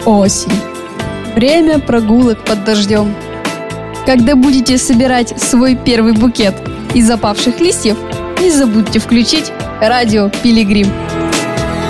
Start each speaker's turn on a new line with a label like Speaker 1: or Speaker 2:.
Speaker 1: Осень. Время прогулок под дождем. Когда будете собирать свой первый букет из опавших листьев, не забудьте включить радио «Пилигрим».